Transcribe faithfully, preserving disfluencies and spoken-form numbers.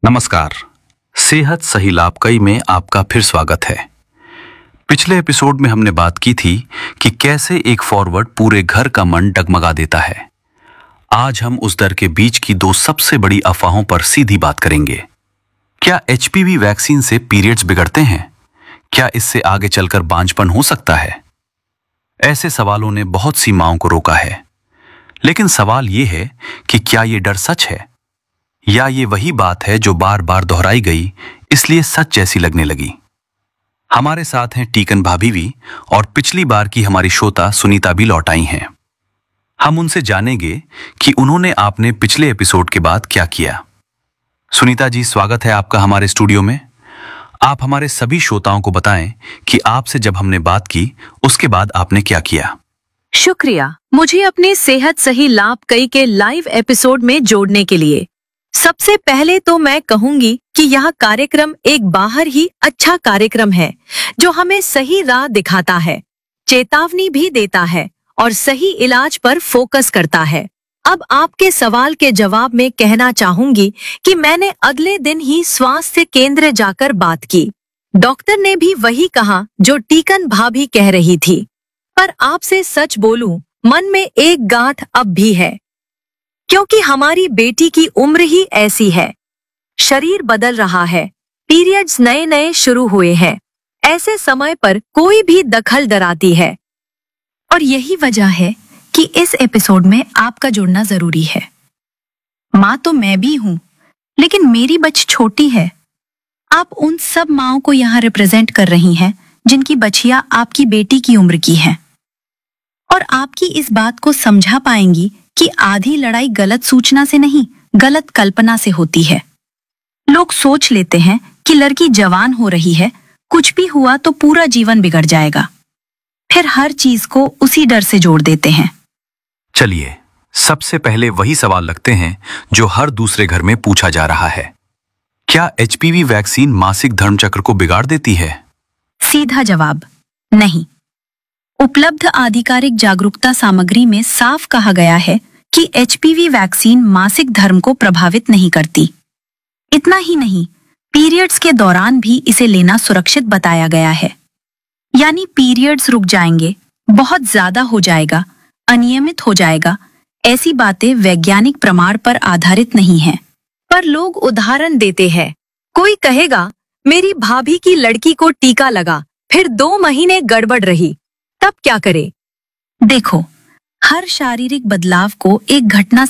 नमस्कार। सेहत सही लाभ कई में आपका फिर स्वागत है। पिछले एपिसोड में हमने बात की थी कि कैसे एक फॉरवर्ड पूरे घर का मन डगमगा देता है। आज हम उस डर के बीच की दो सबसे बड़ी अफवाहों पर सीधी बात करेंगे। क्या एचपीवी वैक्सीन से पीरियड्स बिगड़ते हैं? क्या इससे आगे चलकर बांझपन हो सकता है? ऐसे सवालों ने बहुत सी मांओं को रोका है। लेकिन सवाल यह है कि क्या ये डर सच है, या ये वही बात है जो बार बार दोहराई गई इसलिए सच जैसी लगने लगी। हमारे साथ हैं टीकन भाभी भी, और पिछली बार की हमारी श्रोता सुनीता भी लौट आई हैं। हम उनसे जानेंगे कि उन्होंने आपने पिछले एपिसोड के बाद क्या किया। सुनीता जी, स्वागत है आपका हमारे स्टूडियो में। आप हमारे सभी श्रोताओं को बताएं कि आपसे जब हमने बात की उसके बाद आपने क्या किया। शुक्रिया मुझे अपने सेहत सही लाभ कई के लाइव एपिसोड में जोड़ने के लिए। सबसे पहले तो मैं कहूंगी कि यह कार्यक्रम एक बाहर ही अच्छा कार्यक्रम है जो हमें सही राह दिखाता है, चेतावनी भी देता है और सही इलाज पर फोकस करता है। अब आपके सवाल के जवाब में कहना चाहूंगी कि मैंने अगले दिन ही स्वास्थ्य केंद्र जाकर बात की। डॉक्टर ने भी वही कहा जो टीकन भाभी कह रही थी। पर आपसे सच बोलूं, मन में एक गांठ अब भी है, क्योंकि हमारी बेटी की उम्र ही ऐसी है। शरीर बदल रहा है, पीरियड्स नए नए शुरू हुए हैं। ऐसे समय पर कोई भी दखल डराती है, और यही वजह है कि इस एपिसोड में आपका जुड़ना जरूरी है। माँ तो मैं भी हूँ, लेकिन मेरी बच्ची छोटी है। आप उन सब माँओं को यहाँ रिप्रेजेंट कर रही हैं जिनकी बच्चियाँ आपकी बेटी की उम्र की हैं, और आपकी इस बात को समझा पाएंगी कि आधी लड़ाई गलत सूचना से नहीं, गलत कल्पना से होती है। लोग सोच लेते हैं कि लड़की जवान हो रही है, कुछ भी हुआ तो पूरा जीवन बिगड़ जाएगा। फिर हर चीज को उसी डर से जोड़ देते हैं। चलिए, सबसे पहले वही सवाल रखते हैं जो हर दूसरे घर में पूछा जा रहा है। क्या एचपीवी वैक्सीन मासिक धर्मचक्र को बिगाड़ देती है? सीधा जवाब, नहीं। उपलब्ध आधिकारिक जागरूकता सामग्री में साफ कहा गया है कि एचपीवी वैक्सीन मासिक धर्म को प्रभावित नहीं करती। इतना ही नहीं, पीरियड्स के दौरान भी इसे लेना सुरक्षित बताया गया है। यानी पीरियड्स रुक जाएंगे, बहुत ज्यादा हो जाएगा, अनियमित हो जाएगा, ऐसी बातें वैज्ञानिक प्रमाण पर आधारित नहीं हैं। पर लोग उदाहरण देते हैं। कोई कहेगा, मेरी भाभी की लड़की को टीका लगा, फिर दो महीने गड़बड़ रही, तब क्या करे? देखो, हर शारीरिक बदलाव को एक घटना